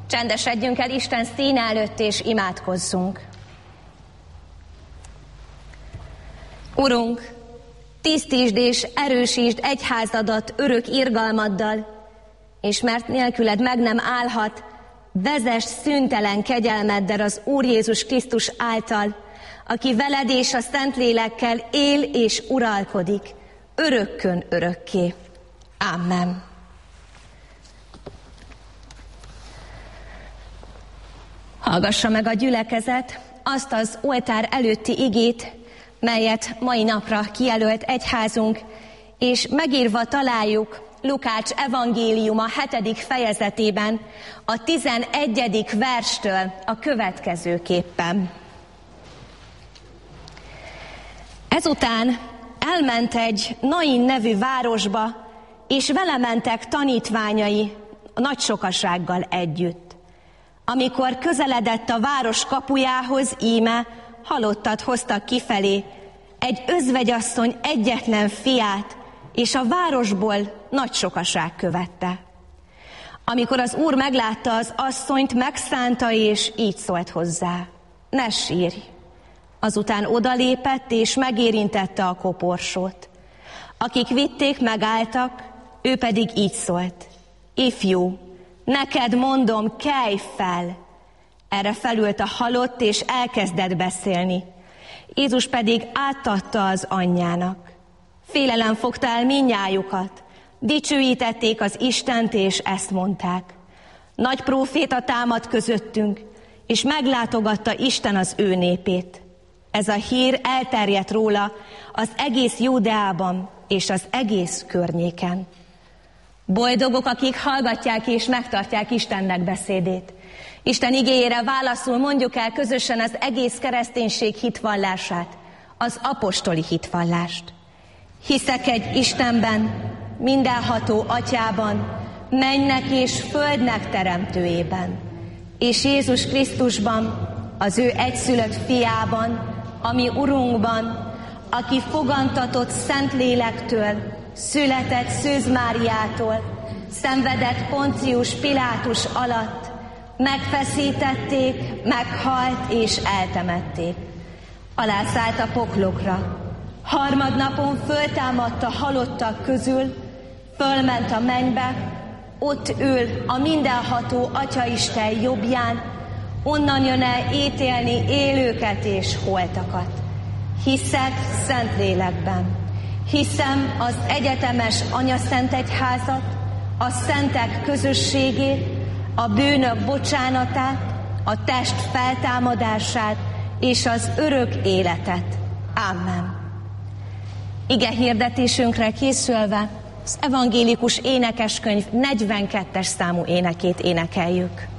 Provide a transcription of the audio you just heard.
Csendesedjünk el Isten színe előtt, és imádkozzunk. Urunk, tisztítsd és erősítsd egyházadat örök irgalmaddal, és mert nélküled meg nem állhat, vezess szüntelen kegyelmeddel az Úr Jézus Krisztus által, aki veled és a Szentlélekkel él és uralkodik, örökkön örökké. Amen. Hallgassa meg a gyülekezet azt az oltár előtti igét, melyet mai napra kijelölt egyházunk, és megírva találjuk Lukács evangéliuma 7. fejezetében, a 11. verstől a következőképpen. Ezután elment egy Nain nevű városba, és vele mentek tanítványai a nagy sokasággal együtt. Amikor közeledett a város kapujához, íme halottat hoztak kifelé, egy özvegyasszony egyetlen fiát, és a városból nagy sokaság követte. Amikor az Úr meglátta az asszonyt, megszánta, és így szólt hozzá: ne sírj! Azután odalépett, és megérintette a koporsót. Akik vitték, megálltak, ő pedig így szólt: ifjú, neked mondom, kelj fel! Erre felült a halott, és elkezdett beszélni. Jézus pedig átadta az anyjának. Félelem fogta el mindnyájukat. Dicsőítették az Istent, és ezt mondták: nagy próféta támad közöttünk, és meglátogatta Isten az ő népét. Ez a hír elterjedt róla az egész Júdeában és az egész környéken. Boldogok, akik hallgatják és megtartják Istennek beszédét. Isten igéjére válaszul mondjuk el közösen az egész kereszténység hitvallását, az apostoli hitvallást. Hiszek egy Istenben, mindenható Atyában, mennynek és földnek teremtőjében, és Jézus Krisztusban, az ő egyszülött fiában, a mi Urunkban, aki fogantatott Szentlélektől, született Szűz Máriától, szenvedett Poncius Pilátus alatt, megfeszítették, meghalt és eltemették. Alászállt a poklokra. Harmadnapon föltámadt a halottak közül, fölment a mennybe, ott ül a mindenható Atyaisten jobbján, onnan jön el ítélni élőket és holtakat. Hiszek Szentlélekben. Hiszem az egyetemes anyaszentegyházat, a szentek közösségét, a bűnök bocsánatát, a test feltámadását és az örök életet. Amen. Ige hirdetésünkre készülve az evangélikus énekeskönyv 42. számú énekét énekeljük.